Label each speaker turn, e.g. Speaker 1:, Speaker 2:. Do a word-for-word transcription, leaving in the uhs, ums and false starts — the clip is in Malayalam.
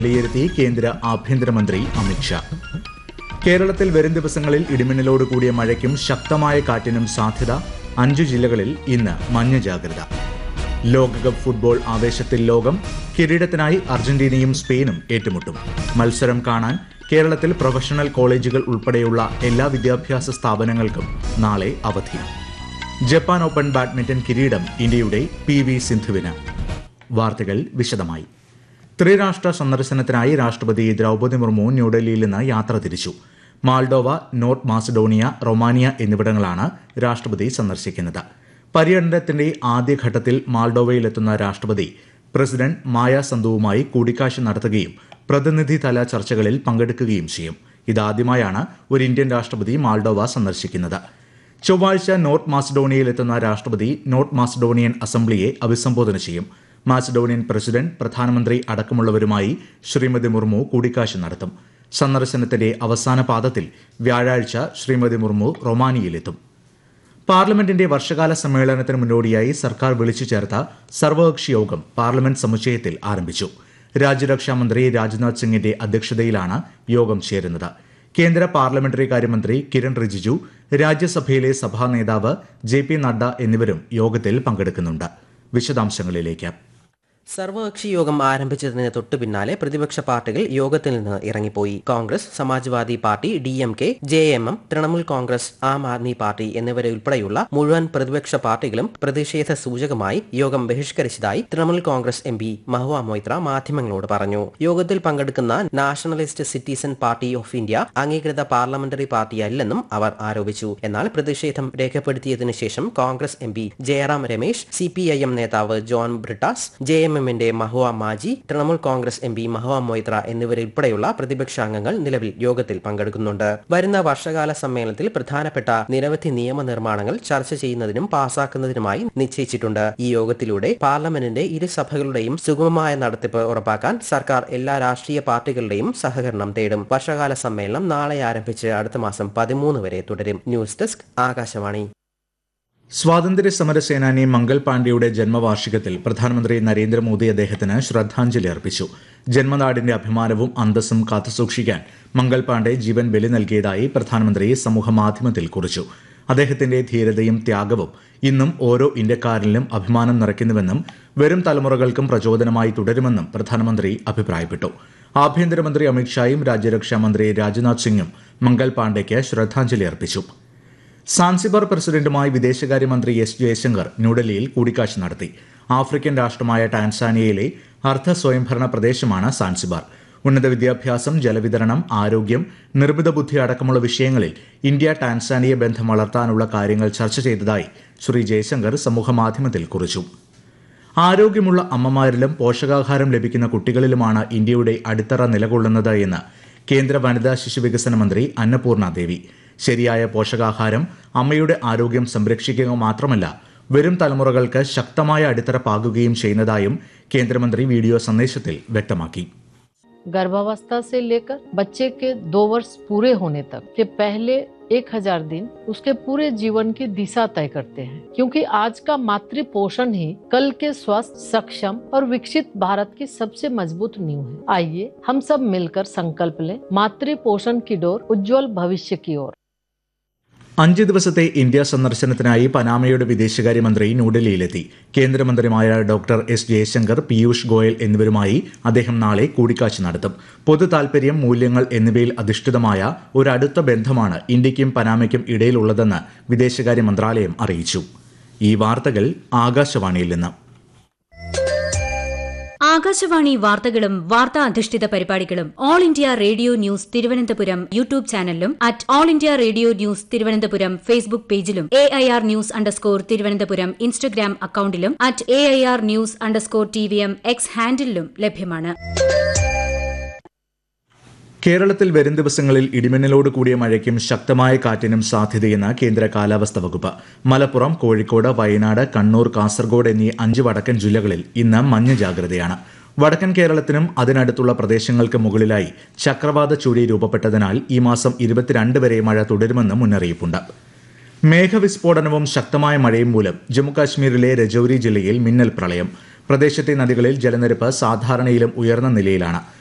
Speaker 1: വിലയിരുത്തി കേന്ദ്ര ആഭ്യന്തരമന്ത്രി അമിത്ഷാ. കേരളത്തിൽ വരും ദിവസങ്ങളിൽ ഇടിമിന്നലോട് കൂടിയ മഴയ്ക്കും ശക്തമായ കാറ്റിനും സാധ്യത. അഞ്ചു ജില്ലകളിൽ ഇന്ന് മഞ്ഞ ജാഗ്രത. ലോകകപ്പ് ഫുട്ബോൾ ആവേശത്തിൽ ലോകം. കിരീടത്തിനായി അർജന്റീനയും സ്പെയിനും ഏറ്റുമുട്ടും. മത്സരം കാണാൻ കേരളത്തിൽ പ്രൊഫഷണൽ കോളേജുകൾ ഉൾപ്പെടെയുള്ള എല്ലാ വിദ്യാഭ്യാസ സ്ഥാപനങ്ങൾക്കും നാളെ അവധി. ജപ്പാൻ ഓപ്പൺ ബാഡ്മിന്റൺ കിരീടം ഇന്ത്യയുടെ പി വി സിന്ധുവിന്. വാർത്തകൾ വിശദമായി. ത്രിരാഷ്ട്ര സന്ദർശനത്തിനായി രാഷ്ട്രപതി ദ്രൗപദി മുർമു ന്യൂഡൽഹിയിൽ നിന്ന് യാത്ര തിരിച്ചു. മാൾഡോവ, നോർത്ത് മാസഡോണിയ, റൊമാനിയ എന്നിവിടങ്ങളാണ് രാഷ്ട്രപതി സന്ദർശിക്കുന്നത്. പര്യടനത്തിന്റെ ആദ്യഘട്ടത്തിൽ മാൾഡോവയിലെത്തുന്ന രാഷ്ട്രപതി പ്രസിഡന്റ് മായ സന്തുവുമായി കൂടിക്കാഴ്ച നടത്തുകയും പ്രതിനിധിതല ചർച്ചകളിൽ പങ്കെടുക്കുകയും ചെയ്യും. ഇതാദ്യമായാണ് ഒരു ഇന്ത്യൻ രാഷ്ട്രപതി മാൾഡോവ സന്ദർശിക്കുന്നത്. ചൊവ്വാഴ്ച നോർത്ത് മാസഡോണിയയിലെത്തുന്ന രാഷ്ട്രപതി നോർത്ത് മാസഡോണിയൻ അസംബ്ലിയെ അഭിസംബോധന ചെയ്യും. മാസഡോണിയൻ പ്രസിഡന്റ്, പ്രധാനമന്ത്രി അടക്കമുള്ളവരുമായി ശ്രീമതി മുർമു കൂടിക്കാഴ്ച നടത്തും. സന്ദർശനത്തിന്റെ അവസാന പാദത്തിൽ വ്യാഴാഴ്ച ശ്രീമതി മുർമു റൊമാനിയയിലെത്തും. പാർലമെന്റിന്റെ വർഷകാല സമ്മേളനത്തിന് മുന്നോടിയായി സർക്കാർ വിളിച്ചു ചേർത്ത സർവകക്ഷി യോഗം പാർലമെന്റ് സമുച്ചയത്തിൽ ആരംഭിച്ചു. രാജ്യരക്ഷാമന്ത്രി രാജ്നാഥ് സിംഗിന്റെ അധ്യക്ഷതയിലാണ് യോഗം ചേരുന്നത്. കേന്ദ്ര പാർലമെന്ററി കാര്യമന്ത്രി കിരൺ റിജിജു, രാജ്യസഭയിലെ സഭാ നേതാവ് ജെ പി നഡ്ഡ എന്നിവരും യോഗത്തിൽ പങ്കെടുക്കുന്നുണ്ട്. വിശദാംശങ്ങളിലേക്ക്.
Speaker 2: സർവകക്ഷി യോഗം ആരംഭിച്ചതിന് തൊട്ടു പിന്നാലെ പ്രതിപക്ഷ പാർട്ടികൾ യോഗത്തിൽ നിന്ന് ഇറങ്ങിപ്പോയി. Congress, Samajwadi party, D M K, J M M, Trinamool Congress, Aam Aadmi party എന്നിവരെ ഉൾപ്പെടെയുള്ള മുഴുവൻ പ്രതിപക്ഷ പാർട്ടികളും പ്രതിഷേധ സൂചകമായി യോഗം ബഹിഷ്കരിച്ചതായി തൃണമൂൽ കോൺഗ്രസ് എം പി മഹുവ മൊയ്ത്ര മാധ്യമങ്ങളോട് പറഞ്ഞു. യോഗത്തിൽ പങ്കെടുക്കുന്ന nationalist citizen party of India അംഗീകൃത പാർലമെന്ററി പാർട്ടിയല്ലെന്നും അവർ ആരോപിച്ചു. എന്നാൽ പ്രതിഷേധം രേഖപ്പെടുത്തിയതിനു ശേഷം Congress M P Jayaram Ramesh, C P I M നേതാവ് ജോൺ ബ്രിട്ടാസ്, ജെ എം എമ്മിന്റെ മഹുവ മാജി, തൃണമൂൽ കോൺഗ്രസ് എം പി മഹുവ മൊയ്ത്ര എന്നിവരുൾപ്പെടെയുള്ള പ്രതിപക്ഷ അംഗങ്ങൾ നിലവിൽ യോഗത്തിൽ പങ്കെടുക്കുന്നുണ്ട്. വരുന്ന വർഷകാല സമ്മേളനത്തിൽ പ്രധാനപ്പെട്ട നിരവധി നിയമനിർമ്മാണങ്ങൾ ചർച്ച ചെയ്യുന്നതിനും പാസാക്കുന്നതിനുമായി നിശ്ചയിച്ചിട്ടുണ്ട്. ഈ യോഗത്തിലൂടെ പാർലമെന്റിന്റെ ഇരുസഭകളുടെയും സുഗമമായ നടത്തിപ്പ് ഉറപ്പാക്കാൻ സർക്കാർ എല്ലാ രാഷ്ട്രീയ പാർട്ടികളുടെയും സഹകരണം തേടും. വർഷകാല സമ്മേളനം നാളെ ആരംഭിച്ച് അടുത്ത മാസം പതിമൂന്ന് വരെ തുടരും. News desk, Akashvani.
Speaker 1: സ്വാതന്ത്ര്യ സമര സേനാനി മംഗൾ പാണ്ഡെയുടെ ജന്മവാർഷികത്തിൽ പ്രധാനമന്ത്രി നരേന്ദ്രമോദി അദ്ദേഹത്തിന് ശ്രദ്ധാഞ്ജലി അർപ്പിച്ചു. ജന്മനാടിന്റെ അഭിമാനവും അന്തസ്സും കാത്തുസൂക്ഷിക്കാൻ മംഗൾ പാണ്ഡെ ജീവൻ ബലി നൽകിയതായി പ്രധാനമന്ത്രി സമൂഹമാധ്യമത്തിൽ കുറിച്ചു. അദ്ദേഹത്തിന്റെ ധീരതയും ത്യാഗവും ഇന്നും ഓരോ ഇന്ത്യക്കാരനിലും അഭിമാനം നിറയ്ക്കുന്നുവെന്നും വരും തലമുറകൾക്കും പ്രചോദനമായി തുടരുമെന്നും പ്രധാനമന്ത്രി അഭിപ്രായപ്പെട്ടു. ആഭ്യന്തരമന്ത്രി അമിത്ഷായും രാജ്യരക്ഷാമന്ത്രി രാജ്നാഥ് സിംഗും മംഗൾ പാണ്ഡെയ്ക്ക് ശ്രദ്ധാഞ്ജലി അർപ്പിച്ചു. സാൻസിബാർ പ്രസിഡന്റുമായി വിദേശകാര്യമന്ത്രി എസ് ജയശങ്കർ ന്യൂഡൽഹിയിൽ കൂടിക്കാഴ്ച നടത്തി. ആഫ്രിക്കൻ രാഷ്ട്രമായ ടാൻസാനിയയിലെ അർദ്ധ സ്വയംഭരണ പ്രദേശമാണ് സാൻസിബാർ. ഉന്നത വിദ്യാഭ്യാസം, ജലവിതരണം, ആരോഗ്യം, നിർമ്മിത ബുദ്ധി അടക്കമുള്ള വിഷയങ്ങളിൽ ഇന്ത്യ ടാൻസാനിയ ബന്ധം വളർത്താനുള്ള കാര്യങ്ങൾ ചർച്ച ചെയ്തതായി ശ്രീ ജയശങ്കർ സമൂഹമാധ്യമത്തിൽ കുറിച്ചു. ആരോഗ്യമുള്ള അമ്മമാരിലും പോഷകാഹാരം ലഭിക്കുന്ന കുട്ടികളിലുമാണ് ഇന്ത്യയുടെ അടിത്തറ നിലകൊള്ളുന്നത് എന്ന് കേന്ദ്ര വനിതാ ശിശുവികസന മന്ത്രി അന്നപൂർണ ദേവി. ശരിയായ പോഷകാഹാരം അമ്മയുടെ ആരോഗ്യം സംരക്ഷിക്കുക മാത്രമല്ല വരും തലമുറകൾക്ക് ശക്തമായ അടിത്തറ പാകുകയും ചെയ്യുന്നതായും കേന്ദ്രമന്ത്രി വീഡിയോ സന്ദേശത്തിൽ വ്യക്തമാക്കി.
Speaker 3: गर्भावस्था से लेकर बच्चे के दो वर्ष पूरे होने तक के पहले एक हजार दिन उसके पूरे जीवन की दिशा तय करते हैं, क्योंकि आज का मातृ पोषण ही कल के स्वस्थ, सक्षम और विकसित भारत की सबसे मजबूत नींव है. आइए हम सब मिलकर संकल्प लें मातृ पोषण की डोर उज्जवल भविष्य की ओर.
Speaker 1: അഞ്ച് ദിവസത്തെ ഇന്ത്യ സന്ദർശനത്തിനായി പനാമയുടെ വിദേശകാര്യമന്ത്രി ന്യൂഡൽഹിയിലെത്തി. കേന്ദ്രമന്ത്രിമാര ഡോക്ടർ എസ് ജയശങ്കർ, പീയൂഷ് ഗോയൽ എന്നിവരുമായി അദ്ദേഹം നാളെ കൂടിക്കാഴ്ച നടത്തും. പൊതു താൽപര്യം, മൂല്യങ്ങൾ എന്നിവയിൽ അധിഷ്ഠിതമായ ഒരു അടുത്ത ബന്ധമാണ് ഇന്ത്യയ്ക്കും പനാമയ്ക്കും ഇടയിലുള്ളതെന്ന് വിദേശകാര്യ മന്ത്രാലയം അറിയിച്ചു. ഈ വാർത്തകൾ ആകാശവാണിയിൽ നിന്ന്.
Speaker 4: ആകാശവാണി വാർത്തകളും വാർത്താ അധിഷ്ഠിത പരിപാടികളും all India radio news Thiruvananthapuram YouTube ചാനലിലും at all India radio news Thiruvananthapuram Facebook പേജിലും A I R news underscore Thiruvananthapuram Instagram അക്കൌണ്ടിലും at A I R news underscore T V M X ഹാൻഡിലും ലഭ്യമാണ്.
Speaker 1: കേരളത്തിൽ വരും ദിവസങ്ങളിൽ ഇടിമിന്നലോട് കൂടിയ മഴയ്ക്കും ശക്തമായ കാറ്റിനും സാധ്യതയെന്ന് കേന്ദ്ര കാലാവസ്ഥാ വകുപ്പ്. മലപ്പുറം, കോഴിക്കോട്, വയനാട്, കണ്ണൂർ, കാസർഗോഡ് എന്നീ അഞ്ച് വടക്കൻ ജില്ലകളിൽ ഇന്ന് മഞ്ഞ ജാഗ്രതയാണ്. വടക്കൻ കേരളത്തിനും അതിനടുത്തുള്ള പ്രദേശങ്ങൾക്ക് മുകളിലായി ചക്രവാത ചുഴി രൂപപ്പെട്ടതിനാൽ ഈ മാസം ഇരുപത്തിരണ്ട് വരെ മഴ തുടരുമെന്ന് മുന്നറിയിപ്പുണ്ട്. മേഘവിസ്ഫോടനവും ശക്തമായ മഴയും മൂലം ജമ്മുകാശ്മീരിലെ രജൌരി ജില്ലയിൽ മിന്നൽ പ്രളയം. പ്രദേശത്തെ നദികളിൽ ജലനിരപ്പ് സാധാരണയിലും ഉയർന്ന നിലയിലാണ്.